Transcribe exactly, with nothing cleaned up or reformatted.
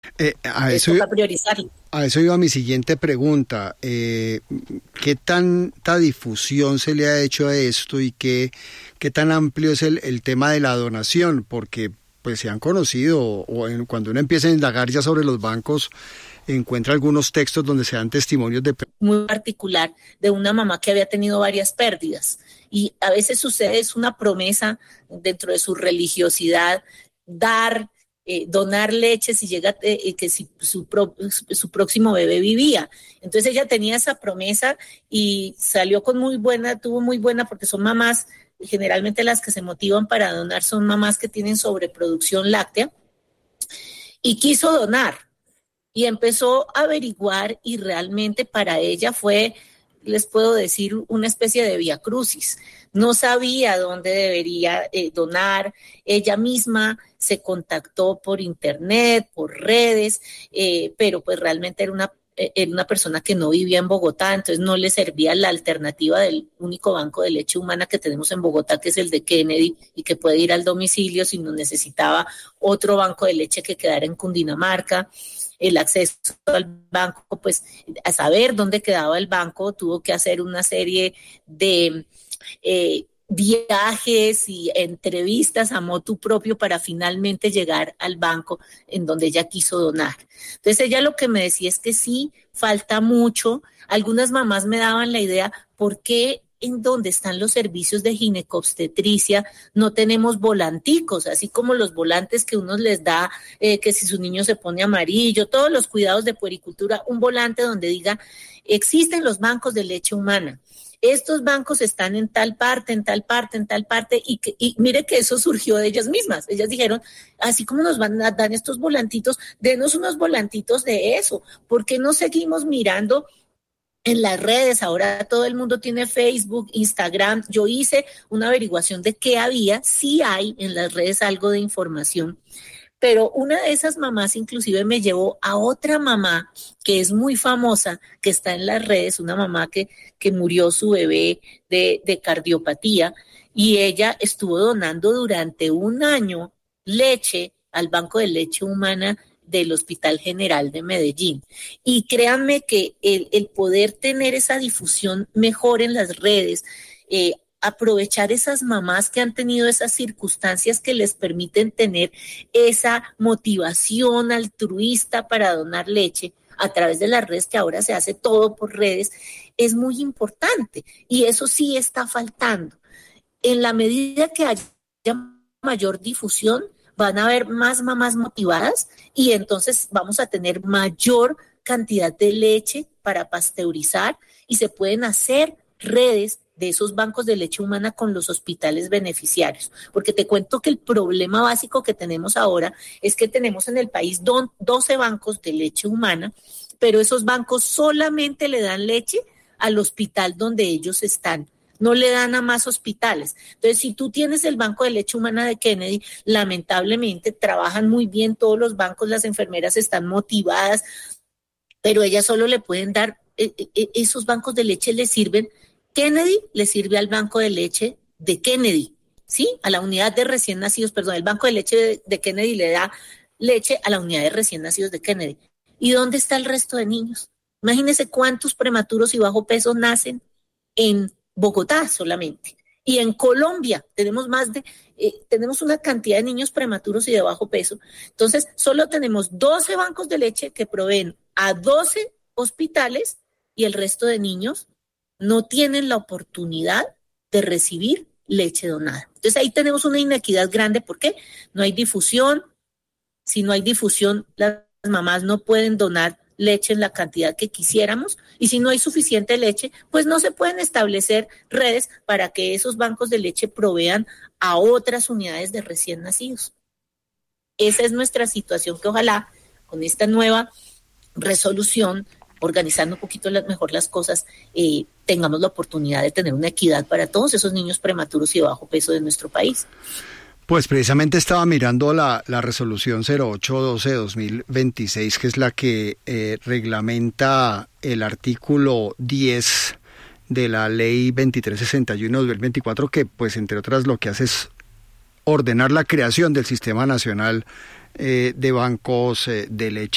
Eh, a Les eso, toca priorizarlo. a eso iba mi siguiente pregunta. Eh, ¿qué tanta difusión se le ha hecho a esto y qué, qué tan amplio es el, el tema de la donación? Porque pues se han conocido, o en, cuando uno empieza a indagar ya sobre los bancos, encuentra algunos textos donde se dan testimonios de... Muy particular de una mamá que había tenido varias pérdidas. Y a veces sucede, es una promesa dentro de su religiosidad, dar, eh, donar leche si llega, eh, que si su, pro, su próximo bebé vivía. Entonces ella tenía esa promesa y salió con muy buena, tuvo muy buena, porque son mamás, generalmente las que se motivan para donar son mamás que tienen sobreproducción láctea, y quiso donar. Y empezó a averiguar y realmente para ella fue, les puedo decir, una especie de vía crucis. No sabía dónde debería eh, donar. Ella misma se contactó por internet, por redes, eh, pero pues realmente era una, eh, era una persona que no vivía en Bogotá, entonces no le servía la alternativa del único banco de leche humana que tenemos en Bogotá, que es el de Kennedy, y que puede ir al domicilio, sino necesitaba otro banco de leche que quedara en Cundinamarca. El acceso al banco, pues a saber dónde quedaba el banco, tuvo que hacer una serie de eh, viajes y entrevistas a motu propio para finalmente llegar al banco en donde ella quiso donar. Entonces ella lo que me decía es que sí, falta mucho. Algunas mamás me daban la idea, ¿por qué en donde están los servicios de ginecobstetricia no tenemos volanticos, así como los volantes que uno les da, eh, que si su niño se pone amarillo, todos los cuidados de puericultura, un volante donde diga, existen los bancos de leche humana? Estos bancos están en tal parte, en tal parte, en tal parte, y, que, y mire que eso surgió de ellas mismas. Ellas dijeron, así como nos van a dar estos volantitos, denos unos volantitos de eso. ¿Por qué no seguimos mirando en las redes? Ahora todo el mundo tiene Facebook, Instagram. Yo hice una averiguación de qué había. Sí hay en las redes algo de información, pero una de esas mamás inclusive me llevó a otra mamá que es muy famosa, que está en las redes, una mamá que, que murió su bebé de, de cardiopatía, y ella estuvo donando durante un año leche al Banco de Leche Humana del Hospital General de Medellín. Y créanme que el, el poder tener esa difusión mejor en las redes, eh, aprovechar esas mamás que han tenido esas circunstancias que les permiten tener esa motivación altruista para donar leche a través de las redes, que ahora se hace todo por redes, es muy importante. Y eso sí está faltando. En la medida que haya mayor difusión, van a haber más mamás motivadas y entonces vamos a tener mayor cantidad de leche para pasteurizar y se pueden hacer redes de esos bancos de leche humana con los hospitales beneficiarios. Porque te cuento que el problema básico que tenemos ahora es que tenemos en el país doce bancos de leche humana, pero esos bancos solamente le dan leche al hospital donde ellos están. No le dan a más hospitales. Entonces, si tú tienes el Banco de Leche Humana de Kennedy, lamentablemente trabajan muy bien todos los bancos, las enfermeras están motivadas, pero ellas solo le pueden dar, eh, eh, esos bancos de leche le sirven, Kennedy le sirve al Banco de Leche de Kennedy, ¿sí? A la unidad de recién nacidos, perdón, el Banco de Leche de, de Kennedy le da leche a la unidad de recién nacidos de Kennedy. ¿Y dónde está el resto de niños? Imagínense cuántos prematuros y bajo peso nacen en Bogotá solamente. Y en Colombia tenemos más de, eh, tenemos una cantidad de niños prematuros y de bajo peso. Entonces, solo tenemos doce bancos de leche que proveen a doce hospitales y el resto de niños no tienen la oportunidad de recibir leche donada. Entonces, ahí tenemos una inequidad grande. ¿Por qué? No hay difusión. Si no hay difusión, las mamás no pueden donar leche en la cantidad que quisiéramos, y si no hay suficiente leche, pues no se pueden establecer redes para que esos bancos de leche provean a otras unidades de recién nacidos. Esa es nuestra situación, que ojalá con esta nueva resolución, organizando un poquito las, mejor las cosas, eh, tengamos la oportunidad de tener una equidad para todos esos niños prematuros y de bajo peso de nuestro país. Pues precisamente estaba mirando la, la resolución cero ocho doce de dos mil veintiséis, que es la que eh, reglamenta el artículo diez de la ley veintitrés sesenta y uno de dos mil veinticuatro, que pues entre otras lo que hace es ordenar la creación del Sistema Nacional eh, de Bancos eh, de Leche